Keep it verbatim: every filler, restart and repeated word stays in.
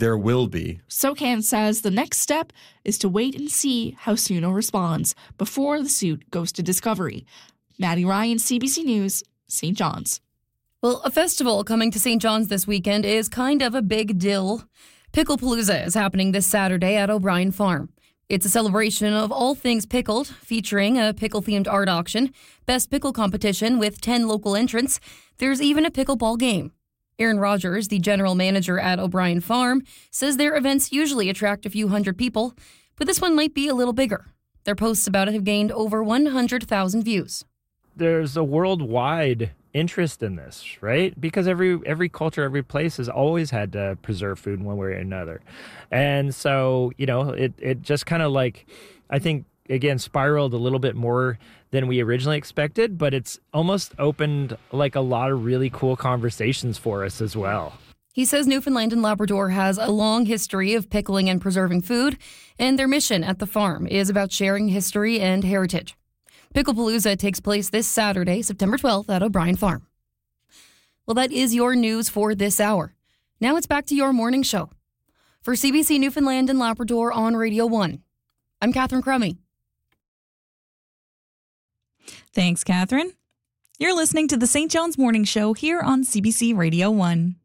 there will be. SOCAN says the next step is to wait and see how Suno responds before the suit goes to discovery. Maddie Ryan, C B C News, Saint John's. Well, a festival coming to Saint John's this weekend is kind of a big deal. Picklepalooza is happening this Saturday at O'Brien Farm. It's a celebration of all things pickled, featuring a pickle-themed art auction, best pickle competition with ten local entrants. There's even a pickleball game. Aaron Rogers, the general manager at O'Brien Farm, says their events usually attract a few hundred people, but this one might be a little bigger. Their posts about it have gained over one hundred thousand views. There's a worldwide interest in this, right? Because every every culture, every place has always had to preserve food in one way or another. And so, you know, it, it just kind of like, I think, again, spiraled a little bit more than we originally expected, but it's almost opened like a lot of really cool conversations for us as well. He says Newfoundland and Labrador has a long history of pickling and preserving food, and their mission at the farm is about sharing history and heritage. Picklepalooza takes place this Saturday, September twelfth, at O'Brien Farm. Well, that is your news for this hour. Now it's back to your morning show. For C B C Newfoundland and Labrador on Radio one, I'm Catherine Crummy. Thanks, Catherine. You're listening to the Saint John's Morning Show here on C B C Radio one.